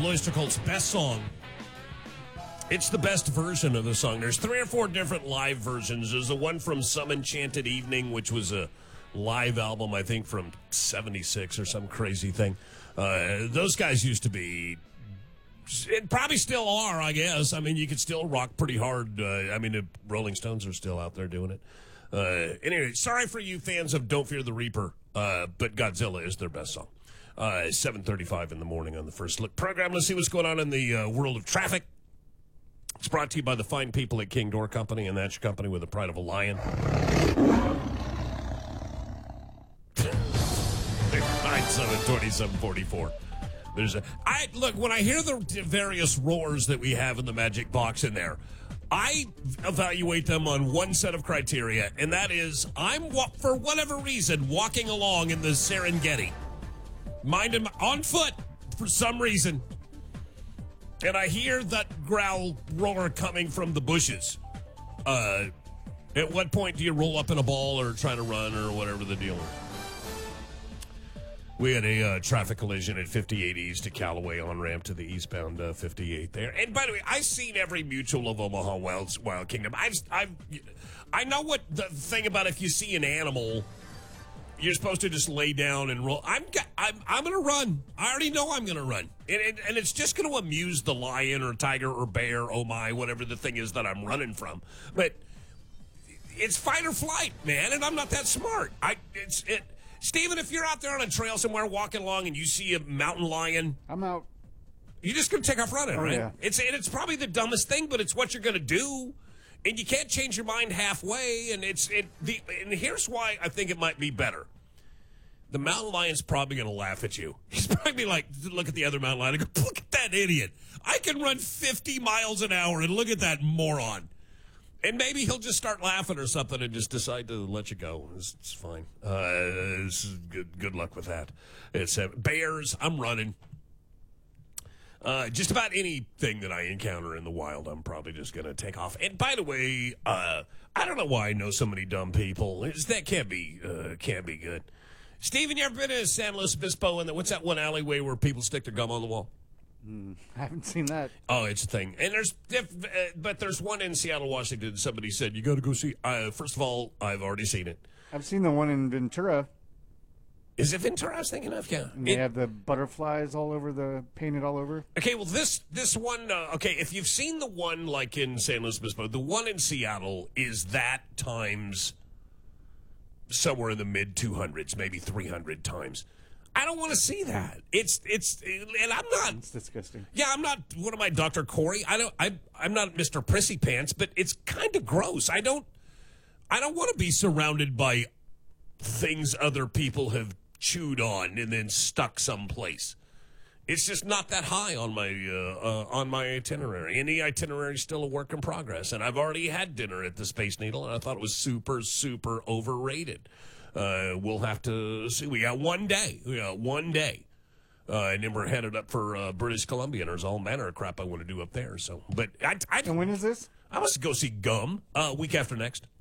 Oyster Cult's best song. It's the best version of the song. There's 3 or 4 different live versions. There's the one from Some Enchanted Evening, which was a live album, I think, from 76 or some crazy thing. Those guys used to be, and probably still are, I guess. I mean, you could still rock pretty hard. The Rolling Stones are still out there doing it. Anyway, sorry for you fans of Don't Fear the Reaper, but Godzilla is their best song. 7:35 in the morning on the First Look program. Let's see what's going on in the world of traffic. It's brought to you by the fine people at King Door Company, and that's your company with the pride of a lion. 9-7-27-44. Look, when I hear the various roars that we have in the magic box in there, I evaluate them on one set of criteria, and that is I'm, for whatever reason, walking along in the Serengeti, minding on foot for some reason, and I hear that growl roar coming from the bushes. At what point do you roll up in a ball or try to run or whatever the deal is? We had a traffic collision at 58 East to Callaway on-ramp to the eastbound 58 there. And by the way, I've seen every Mutual of Omaha Wild Kingdom. I know what the thing about if you see an animal, you're supposed to just lay down and roll. I'm going to run. I already know I'm going to run. And it's just going to amuse the lion or tiger or bear, oh my, whatever the thing is that I'm running from. But it's fight or flight, man, and I'm not that smart. Steven, if you're out there on a trail somewhere walking along and you see a mountain lion, I'm out. You're just going to take off running, right? Yeah. It's probably the dumbest thing, but it's what you're going to do. And you can't change your mind halfway. And and here's why I think it might be better. The mountain lion's probably going to laugh at you. He's probably like, look at the other mountain lion and go, look at that idiot. I can run 50 miles an hour and look at that moron. And maybe he'll just start laughing or something and just decide to let you go. It's fine. This is good luck with that. It's bears. I'm running. Just about anything that I encounter in the wild, I'm probably just going to take off. And by the way, I don't know why I know so many dumb people. That can't be good. Steven, you ever been to San Luis Obispo? And what's that one alleyway where people stick their gum on the wall? I haven't seen that. Oh, it's a thing. And there's one in Seattle, Washington. Somebody said, you got to go see. First of all, I've already seen it. I've seen the one in Ventura. Is it Ventura I was thinking of? Yeah. And they have the butterflies painted all over. Okay, well, this one, if you've seen the one like in San Luis Obispo, the one in Seattle is that times somewhere in the mid-200s, maybe 300 times. I don't want to see that. And I'm not. It's disgusting. Yeah, I'm not. What am I, Dr. Corey? I'm not Mr. Prissy Pants, but it's kind of gross. I don't want to be surrounded by things other people have chewed on and then stuck someplace. It's just not that high on my itinerary. And the itinerary is still a work in progress. And I've already had dinner at the Space Needle, and I thought it was super, super overrated. We'll have to see. We got one day. And then we're headed up for British Columbia, and there's all manner of crap I want to do up there. So, but And when is this? I must go see Gum week after next.